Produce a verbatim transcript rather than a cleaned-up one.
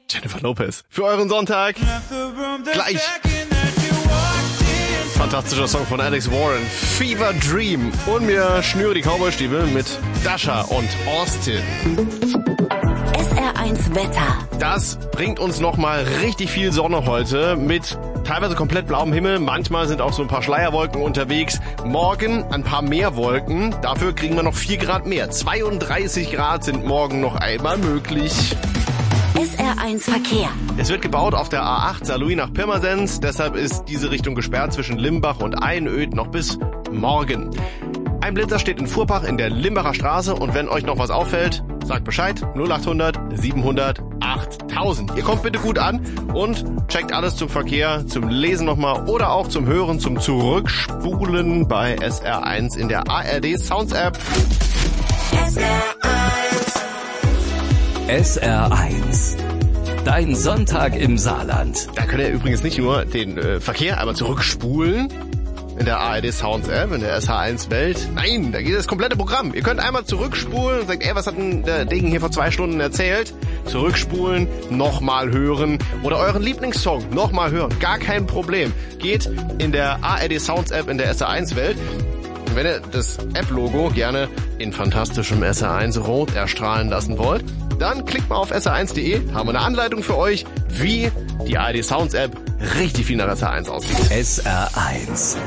Jennifer Lopez. Für euren Sonntag. Gleich. Fantastischer Song von Alex Warren. Fever Dream. Und mir schnüre die Cowboy-Stiefel mit Dasha und Austin. S R eins Wetter. Das bringt uns nochmal richtig viel Sonne heute mit teilweise komplett blauem Himmel. Manchmal sind auch so ein paar Schleierwolken unterwegs. Morgen ein paar mehr Wolken. Dafür kriegen wir noch vier Grad mehr. zweiunddreißig Grad sind morgen noch einmal möglich. S R eins Verkehr. Es wird gebaut auf der A acht Saarlouis nach Pirmasens. Deshalb ist diese Richtung gesperrt zwischen Limbach und Einöd noch bis morgen. Ein Blitzer steht in Furbach in der Limbacher Straße. Und wenn euch noch was auffällt, sagt Bescheid. null acht hundert siebenhundert achttausend. Ihr kommt bitte gut an und checkt alles zum Verkehr, zum Lesen nochmal oder auch zum Hören, zum Zurückspulen bei S R eins in der A R D Sounds App. S R eins. S R eins. Dein Sonntag im Saarland. Da könnt ihr übrigens nicht nur den äh, Verkehr einmal zurückspulen in der A R D Sounds App, in der S H eins Welt. Nein, da geht das komplette Programm. Ihr könnt einmal zurückspulen und sagt, ey, was hat denn der Ding hier vor zwei Stunden erzählt? Zurückspulen, nochmal hören oder euren Lieblingssong nochmal hören. Gar kein Problem. Geht in der A R D Sounds App in der S H eins Welt. Und wenn ihr das App-Logo gerne in fantastischem S R eins Rot erstrahlen lassen wollt, dann klickt mal auf S R eins punkt de, haben wir eine Anleitung für euch, wie die A R D Sounds App richtig viel nach S R eins aussieht. S R eins.